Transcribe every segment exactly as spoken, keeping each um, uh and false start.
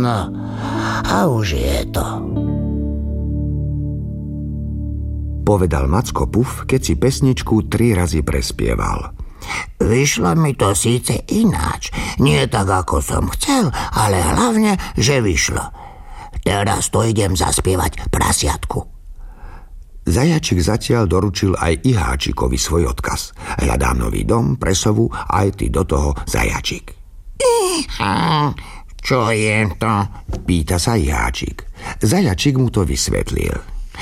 No, a už je to. Povedal Macko Puf, keď si pesničku tri razy prespieval. Vyšlo mi to síce ináč, nie tak, ako som chcel, ale hlavne, že vyšlo. Teraz to idem zaspievať prasiatku. Zajačik zatiaľ doručil aj Iháčikovi svoj odkaz. Hľadám nový dom, presovu, aj ty do toho, Zajačik. Iha, čo je to? Pýta sa Iháčik. Zajačik mu to vysvetlil.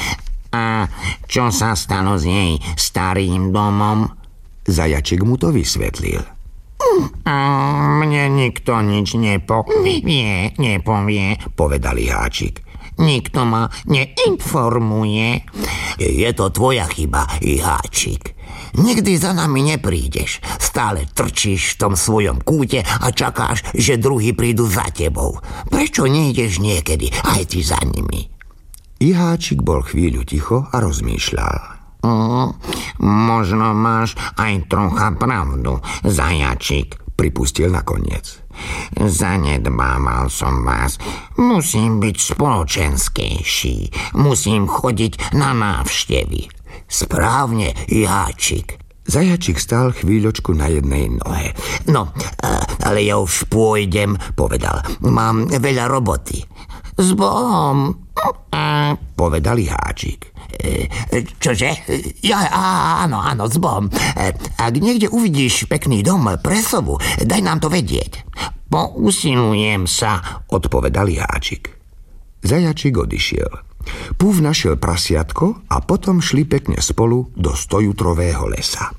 A čo sa stalo s jej starým domom? Zajačik mu to vysvetlil. A mne nikto nič nepovie, nepovie, povedal Iháčik. Nikto ma neinformuje. Je to tvoja chyba, Iháčik. Nikdy za nami neprídeš. Stále trčíš v tom svojom kúte a čakáš, že druhí prídu za tebou. Prečo nejdeš niekedy aj ty za nimi? Iháčik bol chvíľu ticho a rozmýšľal. Mm, možno máš aj trocha pravdu, Zajačik, pripustil nakoniec. Zanedbával som vás. Musím byť spoločenskejší. Musím chodiť na návštevy. Správne, Iháčik. Zajačik stál chvíľočku na jednej nohe. No, ale ja už pôjdem, povedal. Mám veľa roboty. S Bohom, povedal Iháčik. Čože? Ja, áno, áno, s Bohom. Ak niekde uvidíš pekný dom, presovu, daj nám to vedieť. Pousilujem sa, odpovedal Iháčik. Zajačik odišiel. Puf našiel prasiatko a potom šli pekne spolu do stojutrového lesa.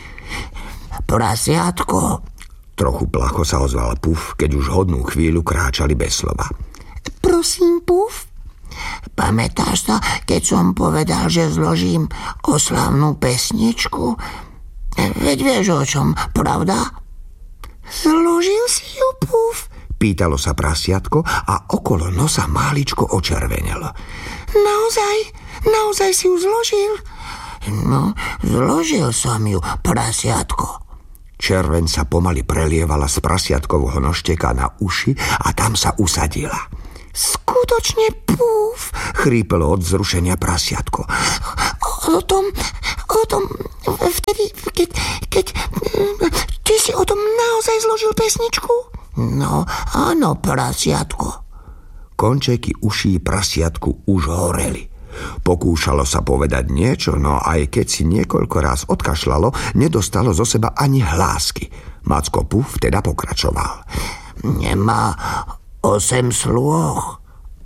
Prasiatko? Trochu placho sa ozval Puf, keď už hodnú chvíľu kráčali bez slova. Prosím, Puf? Pamätáš sa, keď som povedal, že zložím oslavnú pesničku? Veď vieš o čom, pravda? Zložil si ju, Puf? Pýtalo sa prasiatko a okolo nosa máličko očervenelo. Naozaj? Naozaj si ju zložil? No, zložil som ju, prasiatko. Červeň sa pomaly prelievala z prasiatkovho nožteka na uši a tam sa usadila. Skutočne, Puf, chrípelo od vzrušenia prasiatko. O, o tom, o tom, vtedy, keď, keď, ty si o tom naozaj zložil pesničku? No, áno, prasiatko. Končeky uší prasiatku už horeli. Pokúšalo sa povedať niečo, no aj keď si niekoľko raz odkašľalo, nedostalo zo seba ani hlásky. Macko Puf teda pokračoval. Nemá osem slôch.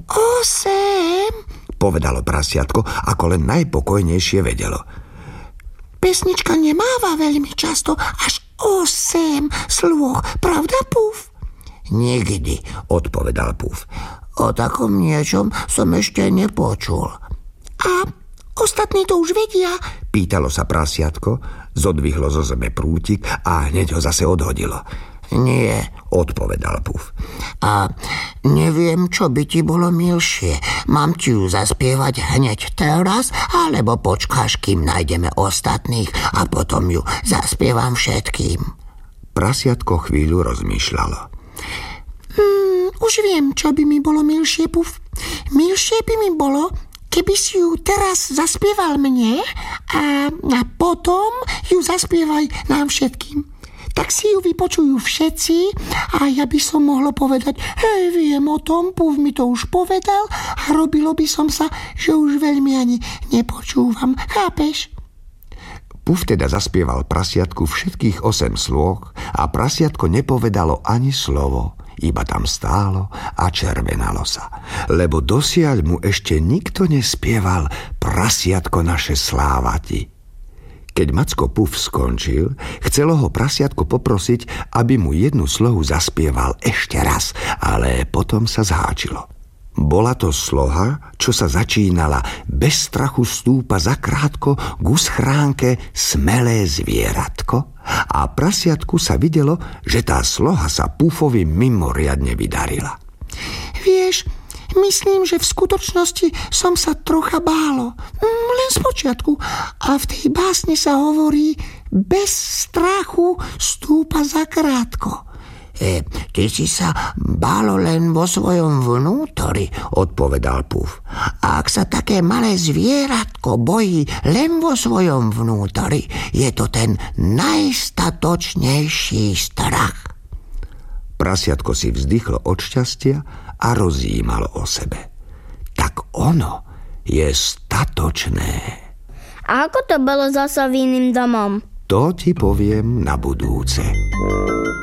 Osem? Povedalo prasiatko, ako len najpokojnejšie vedelo. Pesnička nemáva veľmi často až osem slôch, pravda, Puf? Nikdy, odpovedal Puf. O takom niečom som ešte nepočul. A ostatní to už vedia? Pýtalo sa prasiatko, zodvihlo zo zeme prútik a hneď ho zase odhodilo. Nie, odpovedal Puf. A neviem, čo by ti bolo milšie. Mám ti ju zaspievať hneď teraz, alebo počkáš, kým nájdeme ostatných a potom ju zaspievam všetkým. Prasiatko chvíľu rozmýšľalo. Hmm, už viem, čo by mi bolo milšie, Puf. Milšie by mi bolo, keby si ju teraz zaspieval mne a, a potom ju zaspievaj nám všetkým. Tak si ju vypočujú všetci a ja by som mohla povedať, hej, viem o tom, Puf mi to už povedal a robilo by som sa, že už veľmi ani nepočúvam. Chápeš? Puf teda zaspieval prasiatku všetkých osem slôch a prasiatko nepovedalo ani slovo. Iba tam stálo a červenalo sa, lebo dosiaľ mu ešte nikto nespieval prasiatko naše slávati. Keď Macko Puf skončil, chcelo ho prasiatko poprosiť, aby mu jednu slohu zaspieval ešte raz, ale potom sa zháčilo. Bola to sloha, čo sa začínala: bez strachu stúpa zakrátko ku schránke smelé zvieratko, a prasiatku sa videlo, že tá sloha sa Pufovi mimoriadne vydarila. Vieš, myslím, že v skutočnosti som sa trocha bálo. Len spočiatku. A v tej básni sa hovorí: bez strachu stúpa zakrátko. E, ty si sa bálo len vo svojom vnútori, odpovedal Puf. A ak sa také malé zvieratko bojí len vo svojom vnútori, je to ten najstatočnejší strach. Prasiatko si vzdychlo od šťastia a rozjímalo o sebe. Tak ono je statočné. A ako to bolo so Soviným domom? To ti poviem na budúce.